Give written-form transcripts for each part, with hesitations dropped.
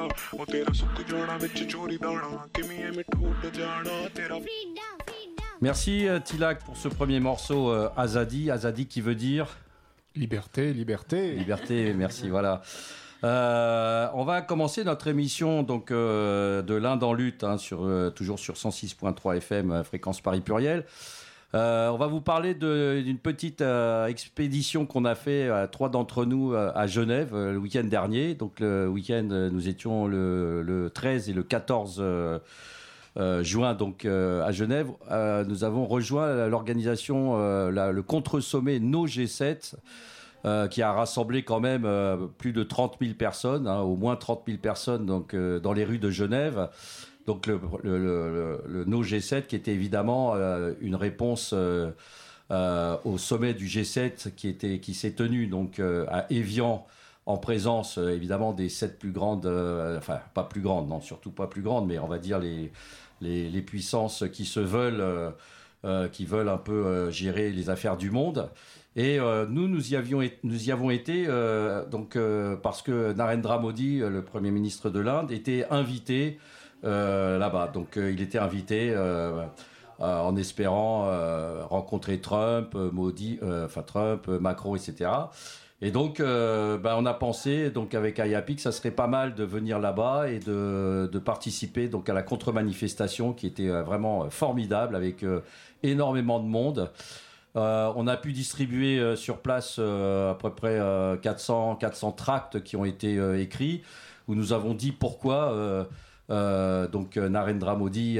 Merci Tilak pour ce premier morceau Azadi. Azadi qui veut dire liberté, liberté. Liberté, merci, voilà. On va commencer notre émission donc, de l'Inde en lutte, toujours sur 106.3 FM, fréquence Paris Pluriel. On va vous parler d'une petite expédition qu'on a fait, trois d'entre nous, à Genève le week-end dernier. Donc le week-end, nous étions le 13 et le 14 juin donc, à Genève. Nous avons rejoint l'organisation, le contre-sommet No G7, qui a rassemblé quand même plus de 30 000 personnes, au moins 30 000 personnes donc, dans les rues de Genève. Donc le No G7 qui était évidemment une réponse au sommet du G7 qui s'est tenu donc, à Évian, en présence évidemment des 7 plus grandes, enfin pas plus grandes, non surtout pas plus grandes, mais on va dire les puissances qui se veulent, qui veulent un peu gérer les affaires du monde. Et nous y avons été donc, parce que Narendra Modi, le Premier ministre de l'Inde, était invité là-bas. Donc il était invité en espérant rencontrer Trump, Trump, Macron, etc. Et donc on a pensé donc, avec Ayapi que ça serait pas mal de venir là-bas et de participer donc, à la contre-manifestation qui était vraiment formidable avec énormément de monde. On a pu distribuer sur place à peu près 400 tracts qui ont été écrits, où nous avons dit pourquoi donc Narendra Modi,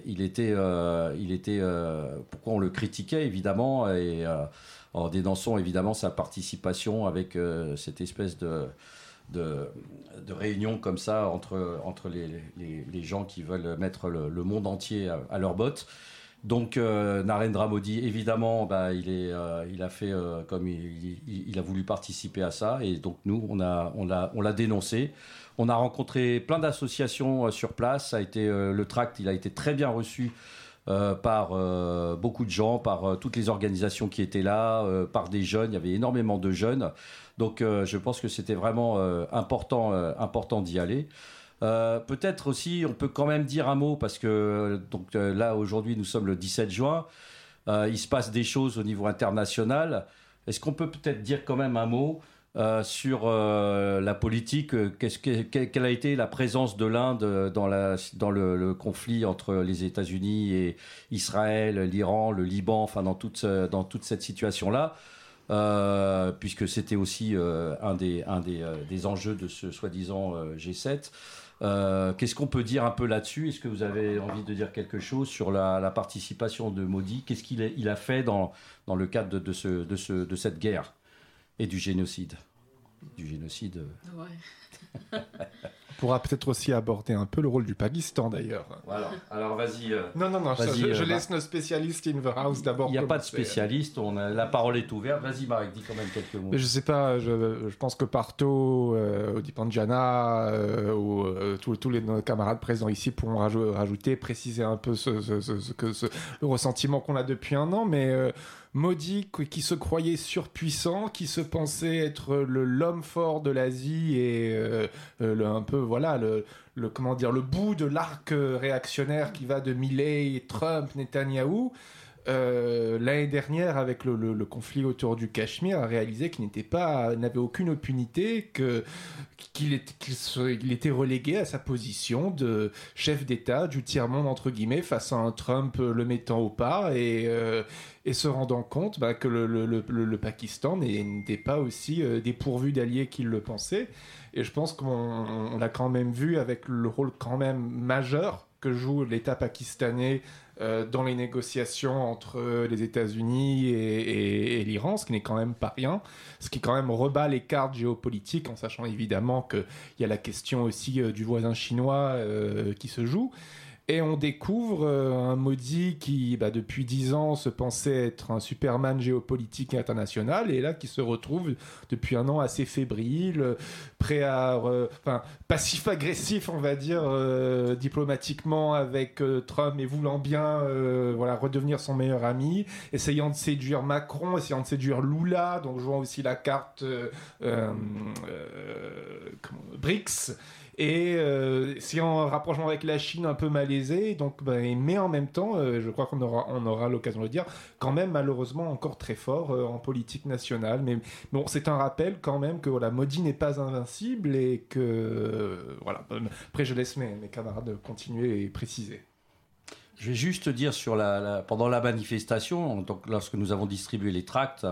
pourquoi on le critiquait évidemment, et en dénonçant évidemment sa participation avec cette espèce de réunion comme ça entre les gens qui veulent mettre le monde entier à leurs bottes. Donc Narendra Modi, évidemment, il a fait comme il a voulu participer à ça, et donc nous, on l'a dénoncé. On a rencontré plein d'associations sur place. Ça a été le tract, il a été très bien reçu par beaucoup de gens, par toutes les organisations qui étaient là, par des jeunes. Il y avait énormément de jeunes. Donc je pense que c'était vraiment important d'y aller. Peut-être aussi, on peut quand même dire un mot, parce que donc, là, aujourd'hui, nous sommes le 17 juin. Il se passe des choses au niveau international. Est-ce qu'on peut peut-être dire quand même un mot sur la politique? Quelle a été la présence de l'Inde dans le conflit entre les États-Unis et Israël, l'Iran, le Liban, enfin dans toute cette situation-là, puisque c'était aussi un des enjeux de ce soi-disant G7. Qu'est-ce qu'on peut dire un peu là-dessus? Est-ce que vous avez envie de dire quelque chose sur la participation de Modi? Qu'est-ce qu'il a fait dans le cadre de cette guerre et du génocide? Ouais. On pourra peut-être aussi aborder un peu le rôle du Pakistan, d'ailleurs. Voilà. Alors, vas-y. Non, je laisse nos spécialistes in the house d'abord. Il n'y a pas de spécialiste, la parole est ouverte. Vas-y, Marek, dis quand même quelques mots. Mais je sais pas, je pense que Parto, Odipanjana, ou tous nos camarades présents ici pourront rajouter, préciser un peu le ressentiment qu'on a depuis un an, mais Modi, qui se croyait surpuissant, qui se pensait être l'homme fort de l'Asie et un peu, voilà, le bout de l'arc réactionnaire qui va de Milley, Trump, Netanyahou. L'année dernière, avec le conflit autour du Cachemire, a réalisé qu'il n'avait aucune impunité, qu'il était relégué à sa position de chef d'État du tiers-monde, entre guillemets, face à un Trump le mettant au pas et se rendant compte que le Pakistan n'était pas aussi dépourvu d'alliés qu'il le pensait. Et je pense qu'on l'a quand même vu avec le rôle quand même majeur que joue l'État pakistanais dans les négociations entre les États-Unis et l'Iran, ce qui n'est quand même pas rien, ce qui quand même rebat les cartes géopolitiques, en sachant évidemment qu'il y a la question aussi du voisin chinois qui se joue. Et on découvre un Modi qui, depuis 10 ans, se pensait être un Superman géopolitique international, et là, qui se retrouve depuis un an assez fébrile, prêt à... passif-agressif, on va dire, diplomatiquement avec Trump, et voulant bien redevenir son meilleur ami, essayant de séduire Macron, essayant de séduire Lula, donc jouant aussi la carte BRICS. Et c'est en rapprochement avec la Chine un peu malaisé, donc, mais en même temps, je crois qu'on aura l'occasion de le dire, quand même malheureusement encore très fort en politique nationale. Mais bon, c'est un rappel quand même que voilà, Modi n'est pas invincible et que voilà. Après, je laisse mes camarades continuer et préciser. Je vais juste dire pendant la manifestation, donc lorsque nous avons distribué les tracts,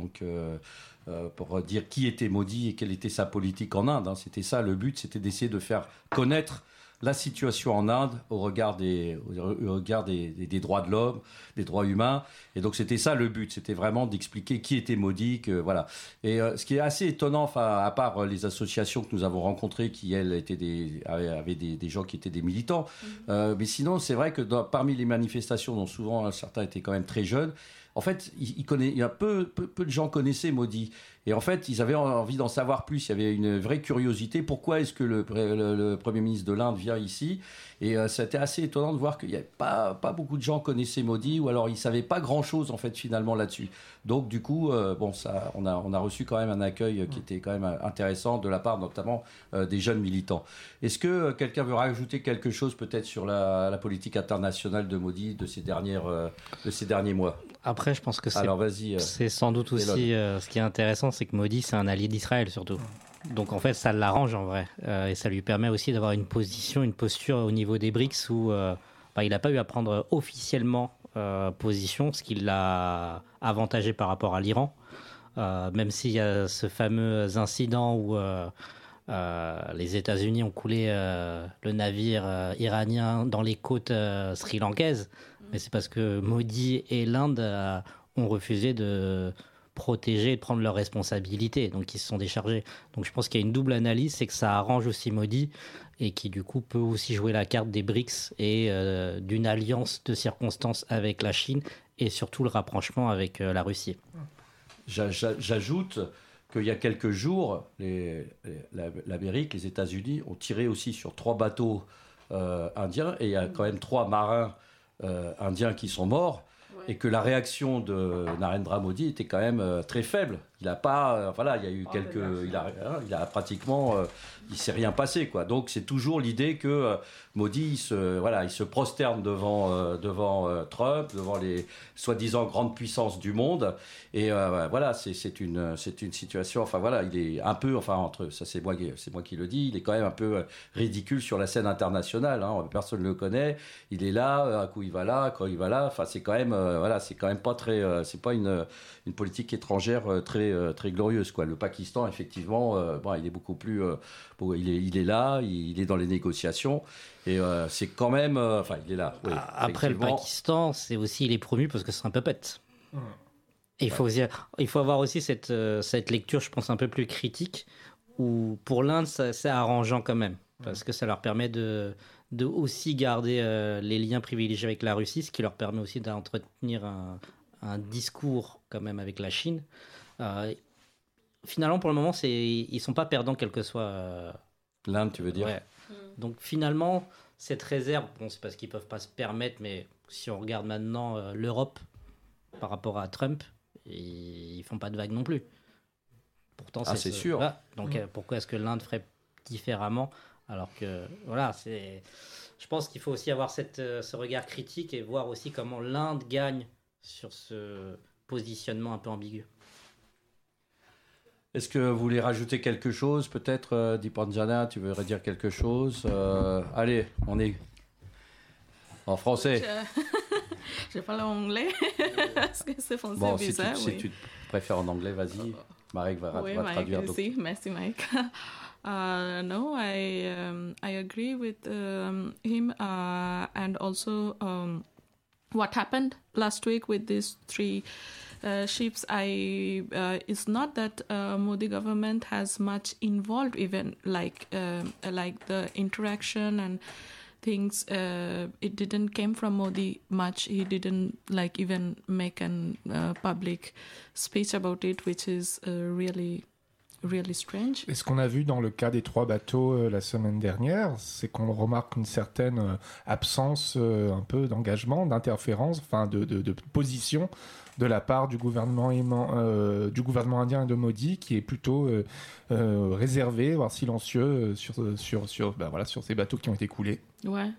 pour dire qui était Modi et quelle était sa politique en Inde. C'était ça le but, c'était d'essayer de faire connaître la situation en Inde au regard des droits de l'homme, des droits humains. Et donc c'était ça le but, c'était vraiment d'expliquer qui était Modi, voilà. Et ce qui est assez étonnant, à part les associations que nous avons rencontrées, qui elles avaient des gens qui étaient des militants, mais sinon c'est vrai que parmi les manifestations, dont souvent certains étaient quand même très jeunes, en fait, il y a peu de gens connaissaient Modi. Et en fait, ils avaient envie d'en savoir plus. Il y avait une vraie curiosité. Pourquoi est-ce que le Premier ministre de l'Inde vient ici ? Et c'était assez étonnant de voir qu'il n'y avait pas beaucoup de gens connaissaient Modi, ou alors ils ne savaient pas grand-chose, en fait, finalement, là-dessus. Donc, du coup, on a reçu quand même un accueil qui était quand même intéressant de la part, notamment, des jeunes militants. Est-ce que quelqu'un veut rajouter quelque chose, peut-être, sur la politique internationale de Modi de ces derniers mois ? Après, je pense que c'est sans doute aussi ce qui est intéressant, c'est que Modi, c'est un allié d'Israël surtout. Donc en fait, ça l'arrange en vrai. Et ça lui permet aussi d'avoir une posture au niveau des BRICS où il n'a pas eu à prendre officiellement position, ce qui l'a avantagé par rapport à l'Iran. Même s'il y a ce fameux incident où les États-Unis ont coulé le navire iranien dans les côtes sri-lankaises. Mais c'est parce que Modi et l'Inde ont refusé de protéger et de prendre leurs responsabilités. Donc, ils se sont déchargés. Donc, je pense qu'il y a une double analyse, c'est que ça arrange aussi Modi et qui, du coup, peut aussi jouer la carte des BRICS et d'une alliance de circonstances avec la Chine et surtout le rapprochement avec la Russie. J'ajoute qu'il y a quelques jours, l'Amérique, les États-Unis ont tiré aussi sur 3 bateaux indiens et il y a quand même 3 marins indiens qui sont morts, et que la réaction de Narendra Modi était quand même très faible. Il a pas, il y a eu il a pratiquement, il s'est rien passé, quoi. Donc c'est toujours l'idée que Modi, il se prosterne devant Trump, devant les soi-disant grandes puissances du monde, et c'est une situation. Il est un peu, ça c'est moi qui le dis, il est quand même un peu ridicule sur la scène internationale. Personne ne le connaît. Il est là, un coup il va là, quand il va là. C'est quand même, c'est quand même pas très, c'est pas une politique étrangère très glorieuse, quoi. Le Pakistan, effectivement, il est beaucoup plus, il est là, il est dans les négociations, et c'est quand même, il est là. Oui, après le Pakistan, c'est aussi, il est promu parce que c'est un puppet. Et il faut avoir aussi cette lecture, je pense, un peu plus critique, où pour l'Inde, c'est arrangeant quand même, parce que ça leur permet de aussi garder les liens privilégiés avec la Russie, ce qui leur permet aussi d'entretenir un discours quand même avec la Chine. Finalement, pour le moment, ils sont pas perdants, quel que soit l'Inde, tu veux dire. Ouais. Donc finalement, cette réserve, c'est parce qu'ils peuvent pas se permettre, mais si on regarde maintenant l'Europe par rapport à Trump, ils font pas de vagues non plus. Pourtant, c'est sûr. Là. Donc pourquoi est-ce que l'Inde ferait différemment, alors que je pense qu'il faut aussi avoir ce regard critique et voir aussi comment l'Inde gagne sur ce positionnement un peu ambigu. Est-ce que vous voulez rajouter quelque chose, peut-être, Deepanjana, tu voudrais dire quelque chose? Allez, on est en français. Je parle anglais, parce que c'est français bizarre. Si tu préfères en anglais, vas-y. Marek va traduire. Merci, Mike. No, I agree with him, and also what happened last week with these 3 ships. It's not that Modi government has much involved, even like the interaction and things. It didn't came from Modi much. He didn't even make an public speech about it, which is really really strange. Et ce qu'on a vu dans le cas des 3 bateaux la semaine dernière, c'est qu'on remarque une certaine absence un peu d'engagement, d'interférence, enfin de position de la part du gouvernement indien et de Modi, qui est plutôt réservé, voire silencieux sur ces bateaux qui ont été coulés. Ouais.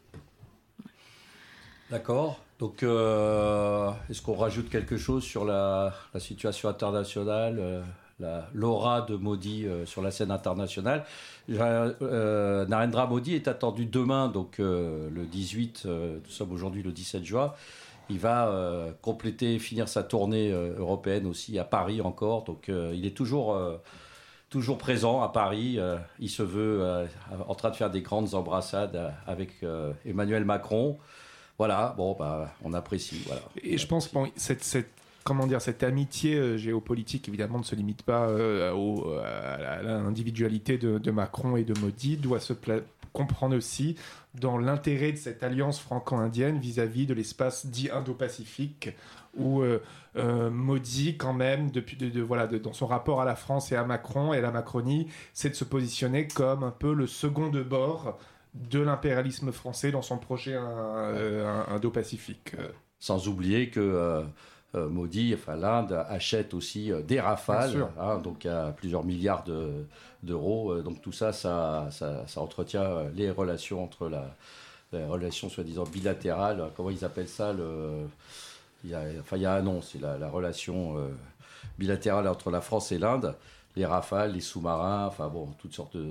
D'accord. Donc, est-ce qu'on rajoute quelque chose sur la situation internationale, l'aura de Modi sur la scène internationale? Narendra Modi est attendu demain, donc le 18, nous sommes aujourd'hui le 17 juin. Il va finir sa tournée européenne aussi à Paris encore. Donc, il est toujours présent à Paris. Il se veut en train de faire des grandes embrassades avec Emmanuel Macron. Voilà, on apprécie. Voilà. Et je pense que cette amitié géopolitique, évidemment, ne se limite pas à l'individualité de Macron et de Modi, doit se comprendre aussi dans l'intérêt de cette alliance franco-indienne vis-à-vis de l'espace dit Indo-Pacifique, où Modi, quand même, dans son rapport à la France et à Macron et à la Macronie, c'est de se positionner comme un peu le second de bord de l'impérialisme français dans son projet Indo-Pacifique. Sans oublier que Modi, l'Inde achète aussi des Rafales, donc à plusieurs milliards d'euros. Donc tout ça entretient les relations entre les relations soi-disant bilatérales. Comment ils appellent ça il y a un nom, c'est la relation bilatérale entre la France et l'Inde. Les Rafales, les sous-marins, toutes sortes